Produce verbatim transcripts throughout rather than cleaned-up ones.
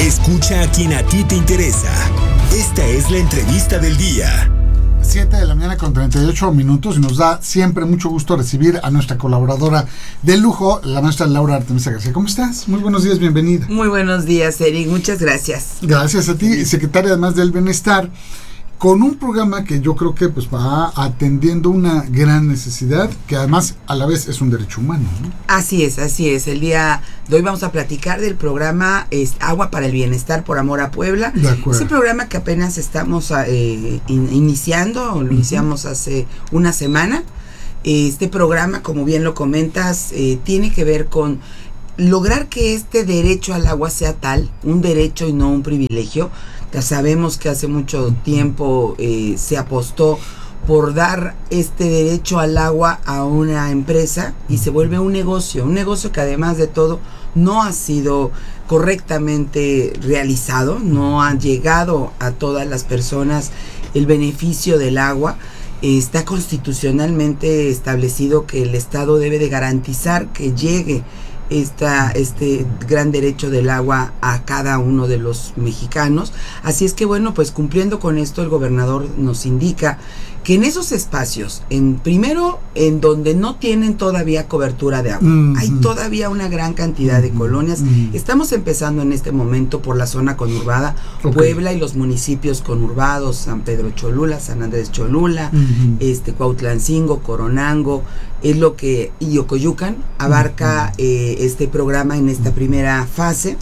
Escucha a quien a ti te interesa. Esta es la entrevista del día. siete de la mañana con treinta y ocho minutos y nos da siempre mucho gusto recibir a nuestra colaboradora de lujo, la maestra Laura Artemisa García. ¿Cómo estás? Muy buenos días, bienvenida. Muy buenos días, Eric, muchas gracias. Gracias a ti, secretaria además del Bienestar, con un programa que yo creo que pues va atendiendo una gran necesidad, que además a la vez es un derecho humano, ¿no? Así es, así es. El día de hoy vamos a platicar del programa es, Agua para el Bienestar por Amor a Puebla. De acuerdo. Ese programa que apenas estamos eh, in, iniciando, lo uh-huh. iniciamos hace una semana. Este programa, como bien lo comentas, eh, tiene que ver con lograr que este derecho al agua sea tal, un derecho y no un privilegio. Ya sabemos que hace mucho tiempo eh, se apostó por dar este derecho al agua a una empresa y se vuelve un negocio, un negocio que además de todo no ha sido correctamente realizado, no ha llegado a todas las personas el beneficio del agua. Está constitucionalmente establecido que el Estado debe de garantizar que llegue Esta, este gran derecho del agua a cada uno de los mexicanos. Así es que bueno, pues cumpliendo con esto, el gobernador nos indica que en esos espacios, en primero en donde no tienen todavía cobertura de agua, mm-hmm. hay todavía una gran cantidad mm-hmm. de colonias. Mm-hmm. Estamos empezando en este momento por la zona conurbada, okay. Puebla y los municipios conurbados, San Pedro Cholula, San Andrés Cholula, mm-hmm. este Cuautlancingo, Coronango, es lo que y Ocoyucan abarca mm-hmm. eh, este programa en esta primera fase.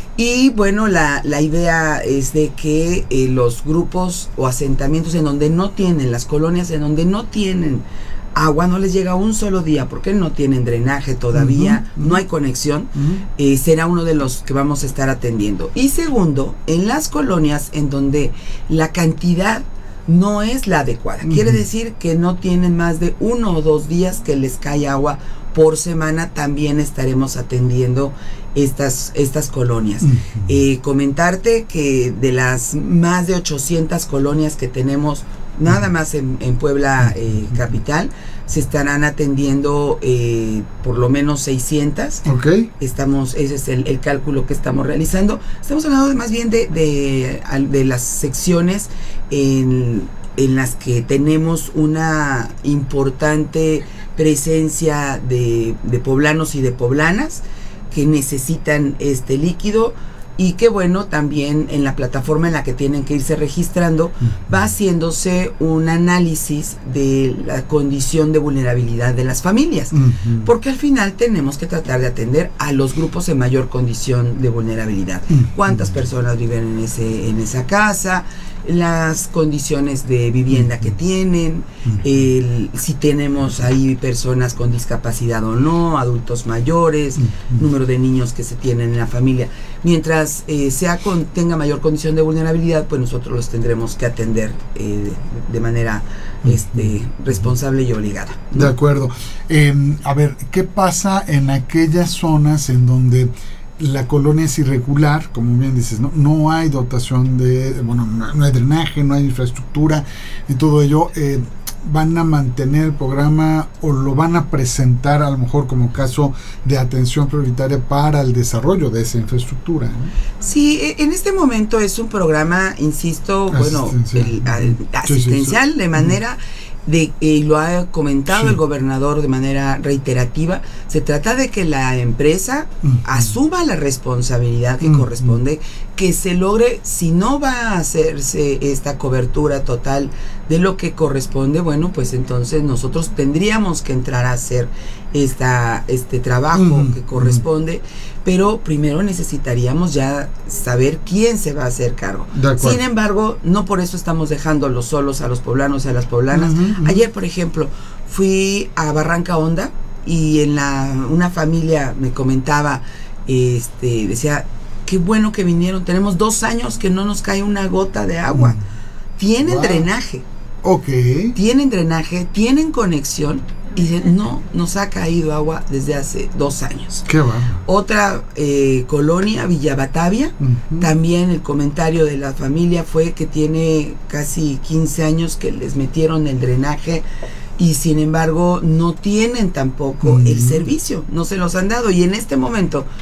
Y bueno, la, la idea es de que eh, los grupos o asentamientos en donde no tienen, las colonias en donde no tienen agua, no les llega un solo día porque no tienen drenaje todavía, uh-huh, no hay conexión, uh-huh. eh, será uno de los que vamos a estar atendiendo. Y segundo, en las colonias en donde la cantidad no es la adecuada, uh-huh. quiere decir que no tienen más de uno o dos días que les cae agua por semana, también estaremos atendiendo estas, estas colonias. Uh-huh. Eh, comentarte que de las más de ochocientas colonias que tenemos nada más en, en Puebla eh, capital, se estarán atendiendo eh, por lo menos seiscientas. Okay. Estamos, ese es el, el cálculo que estamos realizando. Estamos hablando de, más bien de, de, de las secciones en, en las que tenemos una importante presencia de, de poblanos y de poblanas que necesitan este líquido. Y que bueno, también en la plataforma en la que tienen que irse registrando, uh-huh. va haciéndose un análisis de la condición de vulnerabilidad de las familias, uh-huh. porque al final tenemos que tratar de atender a los grupos en mayor condición de vulnerabilidad. Uh-huh. ¿Cuántas personas viven en ese en esa casa? Las condiciones de vivienda uh-huh. que tienen, uh-huh. el, si tenemos ahí personas con discapacidad o no, adultos mayores, uh-huh. número de niños que se tienen en la familia. Mientras eh, sea con, tenga mayor condición de vulnerabilidad, pues nosotros los tendremos que atender eh, de, de manera este, responsable y obligada, ¿no? De acuerdo. Eh, a ver, ¿qué pasa en aquellas zonas en donde la colonia es irregular, como bien dices, no, no hay dotación de, bueno, no, no hay drenaje, no hay infraestructura y todo ello? Eh, ¿Van a mantener el programa o lo van a presentar a lo mejor como caso de atención prioritaria para el desarrollo de esa infraestructura, ¿no? Sí, en este momento es un programa, insisto, asistencial. bueno, el, el, asistencial, sí, sí, sí. de manera de, eh, lo ha comentado sí. el gobernador de manera reiterativa. Se trata de que la empresa uh-huh. asuma la responsabilidad que uh-huh. corresponde, que se logre, si no va a hacerse esta cobertura total de lo que corresponde, bueno, pues entonces nosotros tendríamos que entrar a hacer esta este trabajo uh-huh. que corresponde, pero primero necesitaríamos ya saber quién se va a hacer cargo. Sin embargo, no por eso estamos dejándolos solos a los poblanos y a las poblanas. Uh-huh, uh-huh. Ayer, por ejemplo, fui a Barranca Honda y en la una familia me comentaba, este, decía, qué bueno que vinieron, tenemos dos años que no nos cae una gota de agua. Uh-huh. Tienen wow. drenaje. Okay. Tienen drenaje, tienen conexión y dicen, no, nos ha caído agua desde hace dos años. Qué bueno. Otra eh, colonia, Villa Batavia, uh-huh. también el comentario de la familia fue que tiene casi quince años que les metieron el drenaje y sin embargo no tienen tampoco uh-huh. el servicio, no se los han dado. Y en este momento,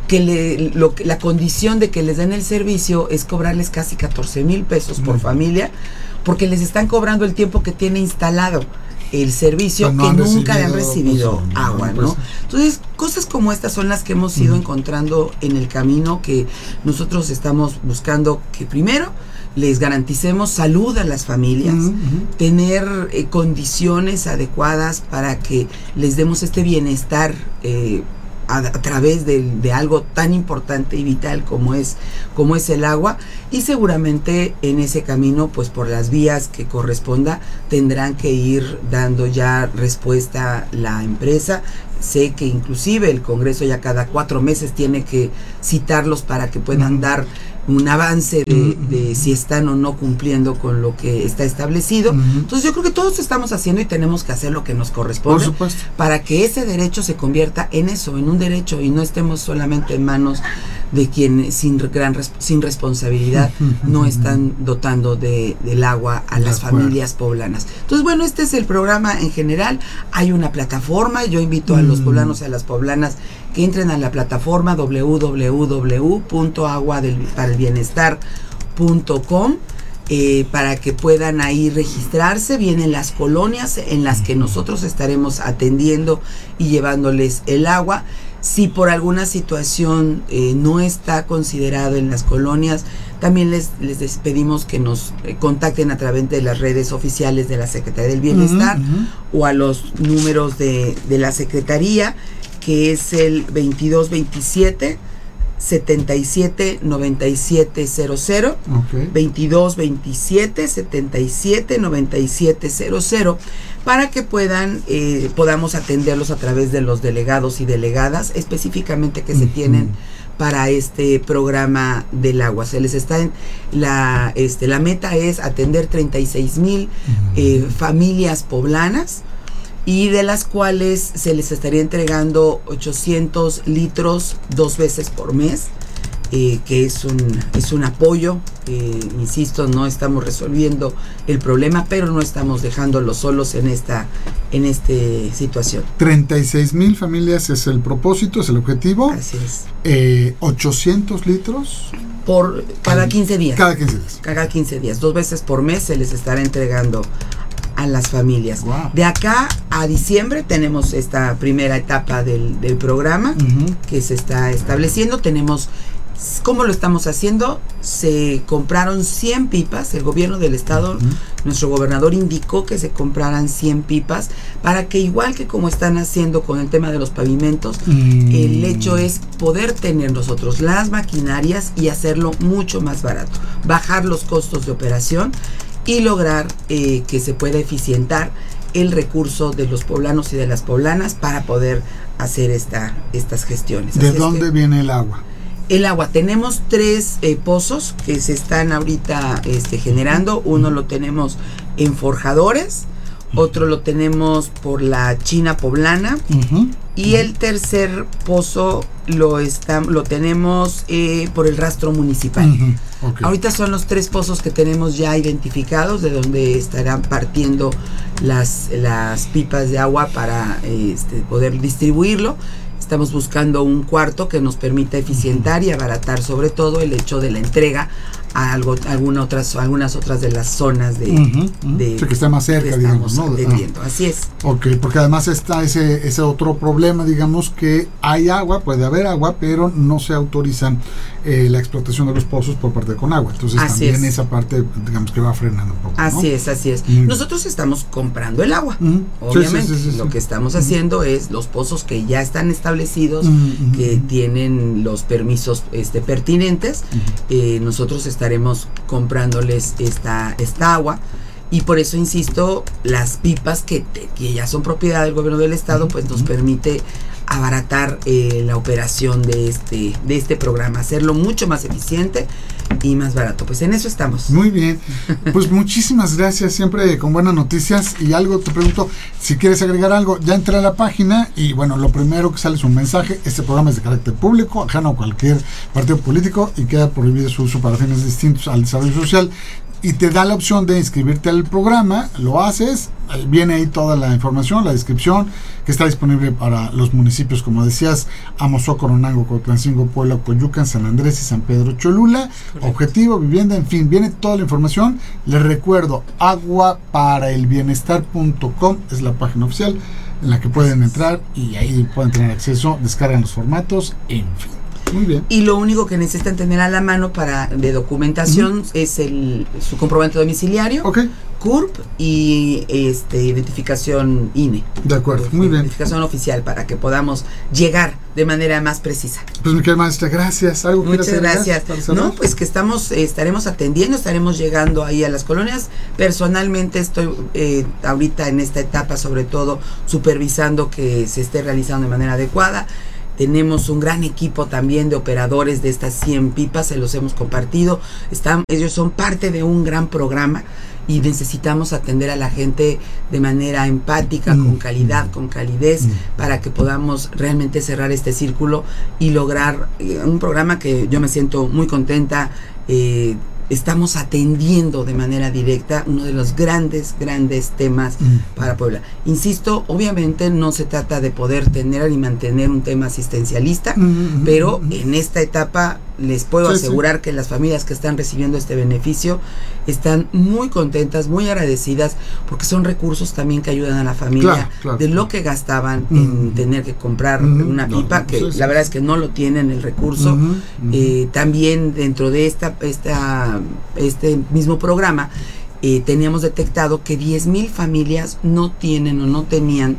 que le, lo, la condición de que les den el servicio es cobrarles casi catorce mil pesos por uh-huh. familia, porque les están cobrando el tiempo que tiene instalado el servicio, no que nunca le han recibido pues, agua, ¿no? Entonces, cosas como estas son las que hemos ido uh-huh. encontrando en el camino, que nosotros estamos buscando que primero les garanticemos salud a las familias, uh-huh. tener eh, condiciones adecuadas para que les demos este bienestar eh, a, a través de, de algo tan importante y vital como es, como es el agua, y seguramente en ese camino, pues por las vías que corresponda, tendrán que ir dando ya respuesta la empresa. Sé que inclusive el Congreso ya cada cuatro meses tiene que citarlos para que puedan uh-huh. dar un avance de, uh-huh. de si están o no cumpliendo con lo que está establecido. Uh-huh. Entonces yo creo que todos estamos haciendo y tenemos que hacer lo que nos corresponde para que ese derecho se convierta en eso, en un derecho, y no estemos solamente en manos de quienes sin gran sin responsabilidad no están dotando de, del agua a las familias poblanas. Entonces, bueno, este es el programa en general. Hay una plataforma, yo invito a los poblanos y a las poblanas que entren a la plataforma doble u doble u doble u punto agua para el bienestar punto com eh, para que puedan ahí registrarse. Vienen las colonias en las que nosotros estaremos atendiendo y llevándoles el agua. Si por alguna situación eh, no está considerado en las colonias, también les, les pedimos que nos eh, contacten a través de las redes oficiales de la Secretaría del Bienestar uh-huh, uh-huh. o a los números de, de la Secretaría, que es el veintidós veintisiete setenta y siete noventa y siete cero cero, okay. veintidós veintisiete setenta y siete noventa y siete cero cero, para que puedan eh, podamos atenderlos a través de los delegados y delegadas específicamente que uh-huh. se tienen para este programa del agua. Se les está en la este la meta es atender treinta y seis mil uh-huh. eh, familias poblanas, y de las cuales se les estaría entregando ochocientos litros dos veces por mes, eh, que es un, es un apoyo. Eh, insisto, no estamos resolviendo el problema, pero no estamos dejándolos solos en esta en esta situación. treinta y seis mil familias es el propósito, es el objetivo. Así es. Eh, ochocientos litros. Por cada quince días. Cada quince días. Cada quince días. Dos veces por mes se les estará entregando a las familias. Wow. De acá a diciembre tenemos esta primera etapa del, del programa uh-huh. que se está estableciendo. Tenemos, ¿cómo lo estamos haciendo? Se compraron cien pipas, el gobierno del estado, uh-huh. nuestro gobernador indicó que se compraran cien pipas, para que, igual que como están haciendo con el tema de los pavimentos, uh-huh. el hecho es poder tener nosotros las maquinarias y hacerlo mucho más barato, bajar los costos de operación y lograr eh, que se pueda eficientar el recurso de los poblanos y de las poblanas para poder hacer esta, estas gestiones. ¿De Así dónde es que, viene el agua? El agua, tenemos tres eh, pozos que se están ahorita este, generando. Uno lo tenemos en Forjadores, otro lo tenemos por la China Poblana, uh-huh. y el tercer pozo lo, está, lo tenemos eh, por el Rastro Municipal. Uh-huh. Okay. Ahorita son los tres pozos que tenemos ya identificados, de donde estarán partiendo las, las pipas de agua para este, poder distribuirlo. Estamos buscando un cuarto que nos permita eficientar y abaratar sobre todo el hecho de la entrega a algo, alguna otras, algunas otras de las zonas de, uh-huh, uh-huh. de sí, que está más cerca, que digamos, ¿no? atendiendo. Ah. Así es. Ok, porque además está ese, ese otro problema, digamos, que hay agua, puede haber agua, pero no se autorizan eh, la explotación de los pozos por parte de Conagua. Entonces así también es. esa parte, digamos, que va frenando un poco, ¿no? Así es, así es. Mm. Nosotros estamos comprando el agua. Mm. Obviamente, sí, sí, sí, sí, lo sí. que estamos mm. haciendo es los pozos que ya están establecidos, mm. que mm. tienen los permisos este, pertinentes, mm. eh, nosotros estaremos comprándoles esta, esta agua. Y por eso insisto, las pipas que, te, que ya son propiedad del gobierno del estado, pues nos permite abaratar eh, la operación de este, de este programa, hacerlo mucho más eficiente y más barato. Pues en eso estamos. Muy bien, pues muchísimas gracias, siempre con buenas noticias. Y algo te pregunto, si quieres agregar algo, ya entré a la página y bueno, lo primero que sale es un mensaje: este programa es de carácter público, ajeno a cualquier partido político y queda prohibido su uso para fines distintos al desarrollo social. y te da la opción de inscribirte al programa, lo haces, viene ahí toda la información, la descripción, que está disponible para los municipios, como decías, Amozoc, Coronango, Cotlancingo, Puebla, Coyucan, San Andrés y San Pedro Cholula. Correcto. Objetivo, vivienda, en fin, viene toda la información. Les recuerdo, agua para el bienestar punto com es la página oficial en la que pueden entrar y ahí pueden tener acceso, descargan los formatos, en fin. Muy bien. Y lo único que necesitan tener a la mano para de documentación uh-huh. es el su comprobante domiciliario, okay. C U R P y este identificación I N E. De acuerdo, muy bien. Identificación oficial para que podamos llegar de manera más precisa. Pues mi querida maestra, gracias. ¿Algo Muchas gracias. No, pues que estamos, eh, estaremos atendiendo, estaremos llegando ahí a las colonias. Personalmente estoy eh, ahorita en esta etapa, sobre todo, supervisando que se esté realizando de manera adecuada. Tenemos un gran equipo también de operadores de estas cien pipas, se los hemos compartido. Están, ellos son parte de un gran programa y necesitamos atender a la gente de manera empática, mm. con calidad, con calidez, mm. para que podamos realmente cerrar este círculo y lograr eh, un programa que yo me siento muy contenta. Eh, estamos atendiendo de manera directa uno de los grandes, grandes temas mm. para Puebla. Insisto, obviamente no se trata de poder tener y mantener un tema asistencialista, mm. pero mm. en esta etapa les puedo sí, asegurar sí. que las familias que están recibiendo este beneficio están muy contentas, muy agradecidas, porque son recursos también que ayudan a la familia, claro, claro, de lo que gastaban mm. en tener que comprar mm. una pipa, no, que sí, la verdad sí. es que no lo tienen el recurso. Mm-hmm, mm-hmm. Eh, también dentro de esta, esta este mismo programa eh, teníamos detectado que diez mil familias no tienen o no tenían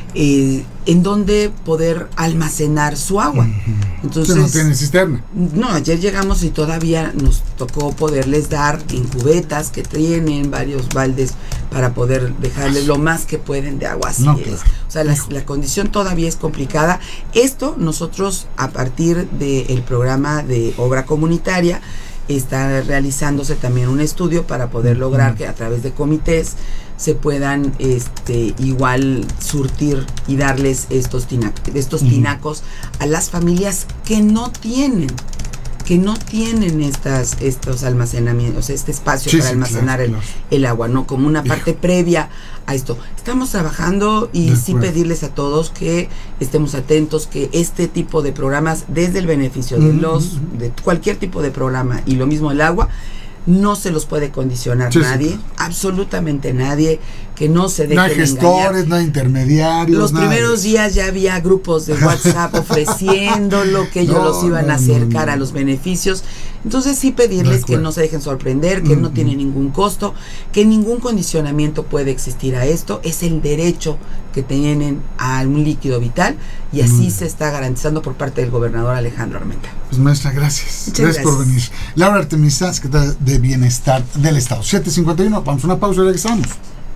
eh, en dónde poder almacenar su agua. Entonces, no tienen cisterna. No, ayer llegamos y todavía nos tocó poderles dar en cubetas que tienen varios baldes para poder dejarles lo más que pueden de agua. Así no, es. Claro. O sea, la, la condición todavía es complicada. Esto nosotros, a partir del programa de obra comunitaria, está realizándose también un estudio para poder lograr que a través de comités se puedan este igual surtir y darles estos tinac estos uh-huh. tinacos a las familias que no tienen que no tienen estas estos almacenamientos, este espacio sí, para sí, almacenar claro, el, claro. el agua, ¿no? Como una parte Hijo. previa a esto. Estamos trabajando y de sí acuerdo. pedirles a todos que estemos atentos, que este tipo de programas, desde el beneficio de uh-huh. los de cualquier tipo de programa y lo mismo el agua, no se los puede condicionar sí, nadie, sí. absolutamente nadie, que no se dejen no hay gestores, engañar. No hay intermediarios. Los nada primeros de días ya había grupos de WhatsApp ofreciendo lo que ellos no, los iban no, a acercar no, no. a los beneficios. Entonces sí pedirles que no se dejen sorprender, que mm-hmm. no tiene ningún costo, que ningún condicionamiento puede existir a esto, es el derecho que tienen a un líquido vital y así mm. se está garantizando por parte del gobernador Alejandro Armenta. Pues maestra, gracias. Gracias, gracias por venir. Laura Artemisa, secretaria de Bienestar del Estado. siete cincuenta y uno, vamos a una pausa y regresamos.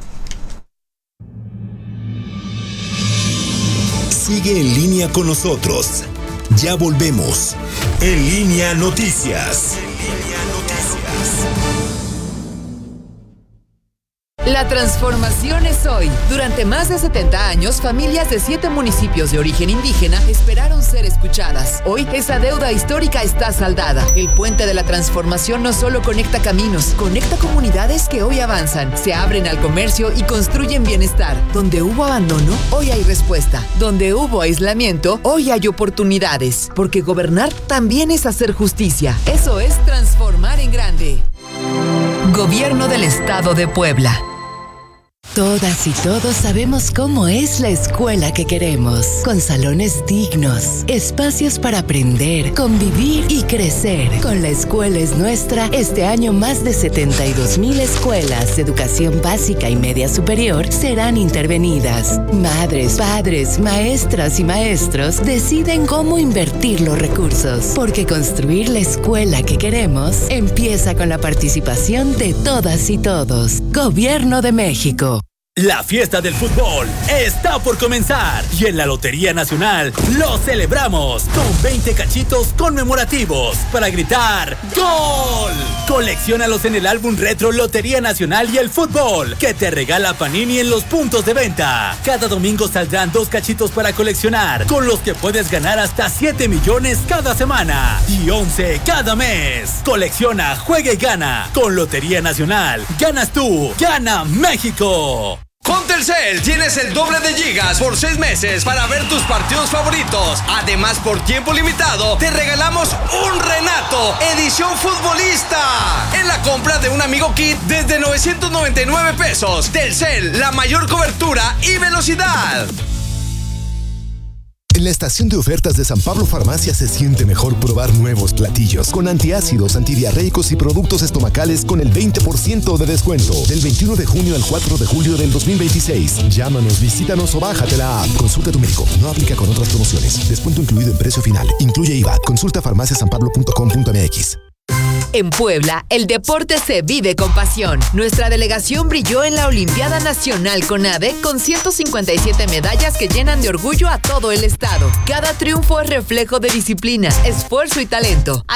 Sigue en línea con nosotros. Ya volvemos. En Línea Noticias. En Línea Noticias. La transformación es hoy. Durante más de setenta años, familias de siete municipios de origen indígena esperaron ser escuchadas. Hoy, esa deuda histórica está saldada. El puente de la transformación no solo conecta caminos, conecta comunidades que hoy avanzan, se abren al comercio y construyen bienestar. Donde hubo abandono, hoy hay respuesta. Donde hubo aislamiento, hoy hay oportunidades. Porque gobernar también es hacer justicia. Eso es transformar en grande. Gobierno del Estado de Puebla. Todas y todos sabemos cómo es la escuela que queremos, con salones dignos, espacios para aprender, convivir y crecer. Con La Escuela es Nuestra, este año más de setenta y dos mil escuelas de educación básica y media superior serán intervenidas. Madres, padres, maestras y maestros deciden cómo invertir los recursos, porque construir la escuela que queremos empieza con la participación de todas y todos. Gobierno de México. La fiesta del fútbol está por comenzar y en la Lotería Nacional lo celebramos con veinte cachitos conmemorativos para gritar ¡Gol! Colecciónalos en el álbum retro Lotería Nacional y el fútbol que te regala Panini en los puntos de venta. Cada domingo saldrán dos cachitos para coleccionar, con los que puedes ganar hasta siete millones cada semana y once cada mes. Colecciona, juega y gana. Con Lotería Nacional, ganas tú, gana México. Con Telcel tienes el doble de gigas por seis meses para ver tus partidos favoritos. Además, por tiempo limitado, te regalamos un Renato edición futbolista en la compra de un Amigo Kit desde novecientos noventa y nueve pesos. Telcel, la mayor cobertura y velocidad. En la estación de ofertas de San Pablo Farmacia se siente mejor probar nuevos platillos con antiácidos, antidiarreicos y productos estomacales con el veinte por ciento de descuento. Del veintiuno de junio al cuatro de julio del dos mil veintiséis. Llámanos, visítanos o bájate la app. Consulta a tu médico. No aplica con otras promociones. Descuento incluido en precio final. Incluye I V A. Consulta farmacia san pablo punto com punto m x. En Puebla, el deporte se vive con pasión. Nuestra delegación brilló en la Olimpiada Nacional CONADE con ciento cincuenta y siete medallas que llenan de orgullo a todo el estado. Cada triunfo es reflejo de disciplina, esfuerzo y talento.